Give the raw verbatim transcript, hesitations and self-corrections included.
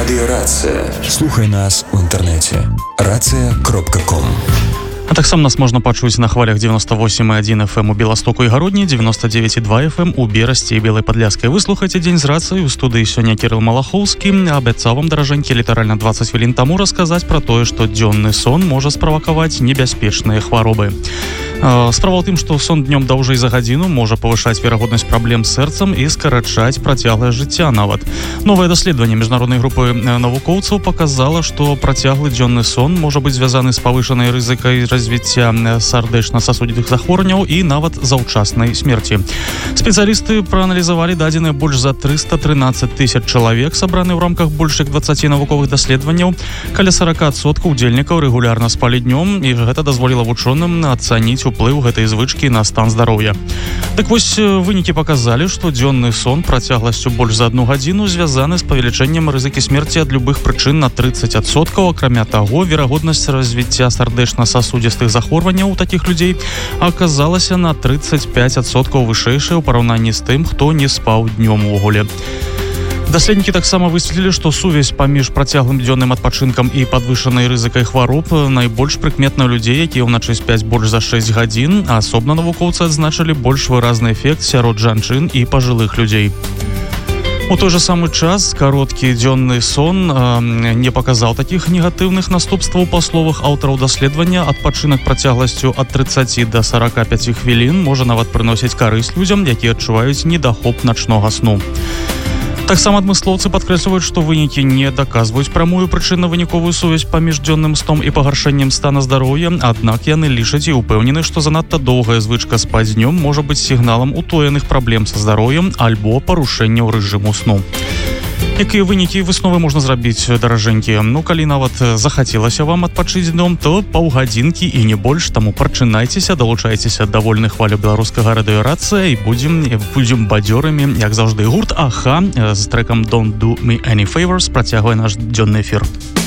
Радыёрацыя. Слухай нас у інтэрнэце. рацыя кропка ком. А таксама нас можна пачуць на хвалях девяносто восемь и один эф эм у Беластоку і Гародні, девяносто девять и два эф эм у Берасці і Белай Падляшскай. Вы слухаеце Дзень з рацыяй. У студыі сёння Кірыл Малахоўскі. Абяцаў вам, даражэнькі, літаральна двадцать хвілін таму расказаць пра тое, што дзённы сон можа справакаваць небяспечныя хваробы. Справа ў тым, што сон днём даўжэй за гадзіну можа павышаць верагоднасць праблем з сэрцам і скарачаць працяглае жыцця нават. Новае даследаванне міжнароднай групы навукоўцаў паказала, што працяглы дзённы сон можа быць звязаны з павышанай рызыкай развіцця сардэчна-сасудзістых захворванняў і нават заўчаснай смерці. Спецыялісты прааналізавалі дадзеныя больш за триста тринадцать тысяч чалавек, сабраныя ў рамках больш як двадцати навуковых даследаванняў. Каля сорок адсоткаў удзельнікаў рэгулярна спалі днём, і гэта дазволіла вучоным ацаніць уплыў гэтай звычкі на стан здароўя. Так вось, вынікі паказалі, што дзённы сон працягласцю больш за одну гадзіну звязаны з павелічэннем рызыкі смерці ад любых прычын на тридцать адсоткаў. Акрамя таго, верагоднасць развіцця сардэчна-сасудзістых захворванняў у такіх людзей аказалася на тридцать пять адсоткаў вышэйшая ў параўнанні з тым, хто не спаў днём увогуле. Даследнікі таксама высветлілі, што сувязь паміж працяглым дзённым адпачынкам і падвышанай рызыкай хвароб найбольш прыкметна ў людзей, якія ўначы спяць больш за шесть гадзін, а асобна навукоўцы адзначылі больш выразны эфект сярод жанчын і пажылых людзей. У той жа самы час кароткі дзённы сон э, не паказаў такіх негатыўных наступстваў. Па словах аўтараў даследавання, адпачынак працягласцю ад тридцати до сорока пяти хвілін можа нават прыносіць карысць людзям, якія адчуваюць недахоп начнога сну. Таксама адмыслоўцы падкрэсліваюць, што вынікі не даказваюць прамую прычынна-выніковую сувязь паміж дзённым сном і пагаршэннем стана здароўя, аднак яны лічаць і ўпэўнены, што занадта доўгая звычка спаць днём можа быць сігналам утоеных праблем са здароўем альбо парушэнняў рэжыму сну. Якія вынікі і высновы можна зрабіць, даражэнькі? Ну, калі нават захацелася вам адпачыць днём, то паўгадзінкі і не больш, таму прачынайцеся, далучайцеся да вольных хваляў беларускага радыёрацыя і будзем, будзем бадзёрымі, як заўжды. Гурт Аха з трэкам «Don't do me any favors» працягвае наш дзённы эфір.